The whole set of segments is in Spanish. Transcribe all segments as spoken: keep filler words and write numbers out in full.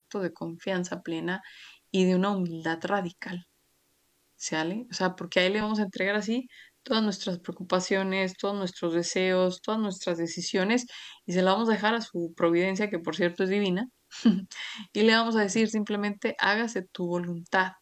acto de confianza plena y de una humildad radical, ¿sale? O sea, porque a Él le vamos a entregar así todas nuestras preocupaciones, todos nuestros deseos, todas nuestras decisiones y se la vamos a dejar a su providencia, que por cierto es divina, y le vamos a decir simplemente, hágase tu voluntad.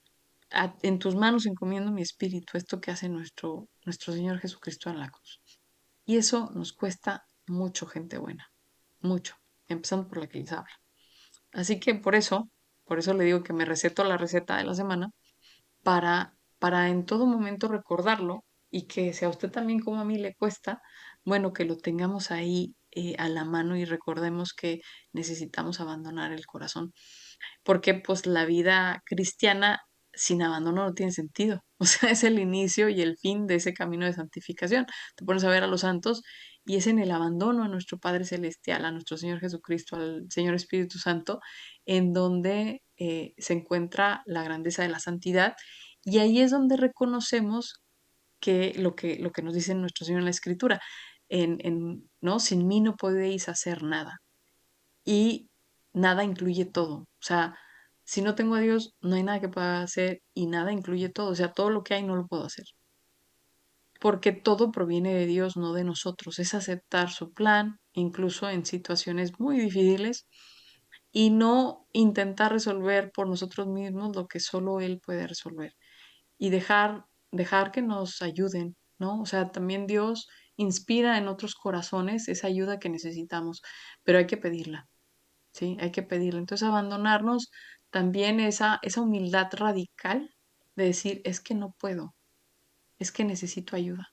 A- en tus manos encomiendo mi espíritu, esto que hace nuestro, nuestro Señor Jesucristo en la cruz. Y eso nos cuesta mucho, gente buena, mucho, empezando por la que les habla. Así que por eso, por eso le digo que me receto la receta de la semana para, para en todo momento recordarlo y que si a usted también como a mí le cuesta, bueno, que lo tengamos ahí eh, a la mano y recordemos que necesitamos abandonar el corazón porque pues la vida cristiana sin abandono no tiene sentido. O sea, es el inicio y el fin de ese camino de santificación. Te pones a ver a los santos y es en el abandono a nuestro Padre Celestial, a nuestro Señor Jesucristo, al Señor Espíritu Santo, en donde eh, se encuentra la grandeza de la santidad. Y ahí es donde reconocemos que lo que, lo que nos dice nuestro Señor en la Escritura, en, en, ¿no? Sin mí no podéis hacer nada y nada incluye todo. O sea, si no tengo a Dios, no hay nada que pueda hacer y nada incluye todo. O sea, todo lo que hay no lo puedo hacer. Porque todo proviene de Dios, no de nosotros. Es aceptar su plan, incluso en situaciones muy difíciles, y no intentar resolver por nosotros mismos lo que solo Él puede resolver. Y dejar, dejar que nos ayuden, ¿no? O sea, también Dios inspira en otros corazones esa ayuda que necesitamos, pero hay que pedirla. ¿Sí? Hay que pedirlo. Entonces, abandonarnos también esa, esa humildad radical de decir, es que no puedo, es que necesito ayuda,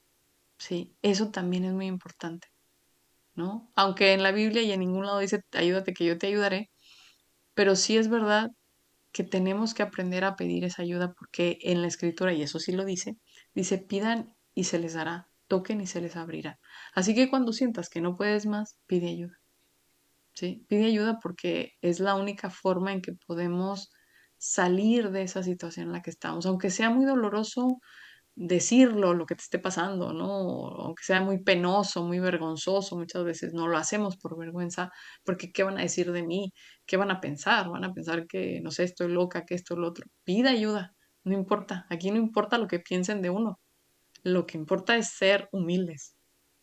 ¿sí? Eso también es muy importante, ¿no? Aunque en la Biblia y en ningún lado dice, ayúdate que yo te ayudaré, pero sí es verdad que tenemos que aprender a pedir esa ayuda porque en la escritura, y eso sí lo dice, dice, pidan y se les dará, toquen y se les abrirá. Así que cuando sientas que no puedes más, pide ayuda. ¿Sí? Pide ayuda porque es la única forma en que podemos salir de esa situación en la que estamos, aunque sea muy doloroso decirlo, lo que te esté pasando, ¿no? Aunque sea muy penoso, muy vergonzoso, muchas veces no lo hacemos por vergüenza, porque ¿qué van a decir de mí? ¿Qué van a pensar? Van a pensar que, no sé, estoy loca, que esto, lo otro. Pida ayuda, no importa, aquí no importa lo que piensen de uno, lo que importa es ser humildes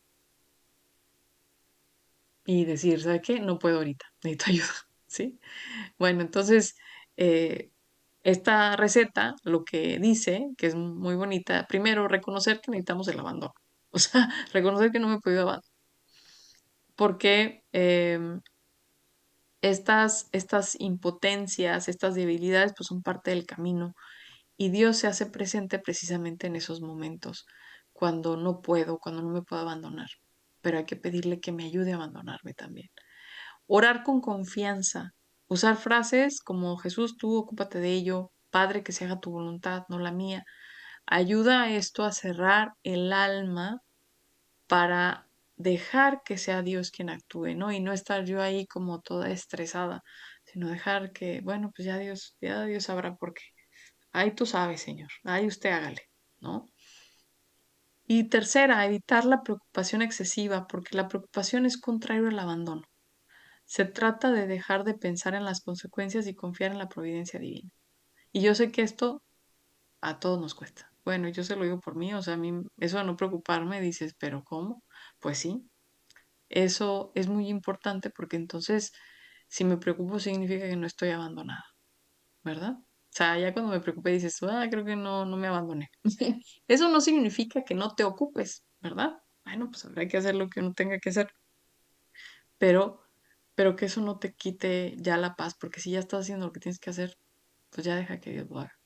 y decir, ¿sabe qué? No puedo ahorita, necesito ayuda, ¿sí? Bueno, entonces, eh, esta receta lo que dice, que es muy bonita, primero, reconocer que necesitamos el abandono. O sea, reconocer que no me he podido abandonar. Porque em, estas, estas impotencias, estas debilidades, pues son parte del camino. Y Dios se hace presente precisamente en esos momentos, cuando no puedo, cuando no me puedo abandonar. Pero hay que pedirle que me ayude a abandonarme también. Orar con confianza. Usar frases como Jesús, tú ocúpate de ello. Padre, que se haga tu voluntad, no la mía. Ayuda a esto a cerrar el alma para dejar que sea Dios quien actúe, ¿no? Y no estar yo ahí como toda estresada, sino dejar que, bueno, pues ya Dios, ya Dios sabrá por qué. Ahí tú sabes, Señor. Ahí usted hágale, ¿no? Y tercera, evitar la preocupación excesiva, porque la preocupación es contrario al abandono. Se trata de dejar de pensar en las consecuencias y confiar en la providencia divina. Y yo sé que esto a todos nos cuesta. Bueno, yo se lo digo por mí, o sea, a mí eso de no preocuparme, dices, pero ¿cómo? Pues sí, eso es muy importante porque entonces si me preocupo significa que no estoy abandonada, ¿verdad? O sea, ya cuando me preocupé dices, ah, creo que no, no me abandoné. Eso no significa que no te ocupes, ¿verdad? Bueno, pues habrá que hacer lo que uno tenga que hacer, pero, pero que eso no te quite ya la paz, porque si ya estás haciendo lo que tienes que hacer, pues ya deja que Dios lo haga.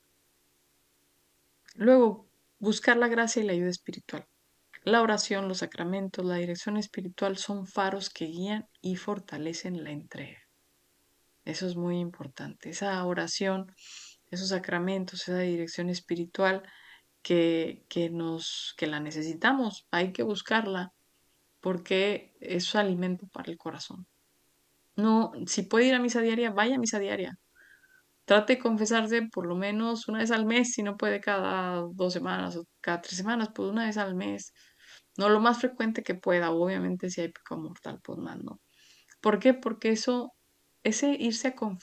Luego, buscar la gracia y la ayuda espiritual. La oración, los sacramentos, la dirección espiritual son faros que guían y fortalecen la entrega. Eso es muy importante. Esa oración, esos sacramentos, esa dirección espiritual que, que nos, que la necesitamos, hay que buscarla porque es alimento para el corazón. No, si puede ir a misa diaria, vaya a misa diaria. Trate de confesarse por lo menos una vez al mes, si no puede cada dos semanas o cada tres semanas, pues una vez al mes. No lo más frecuente que pueda, obviamente si hay pecado mortal, pues más no. ¿Por qué? Porque eso, ese irse a confesar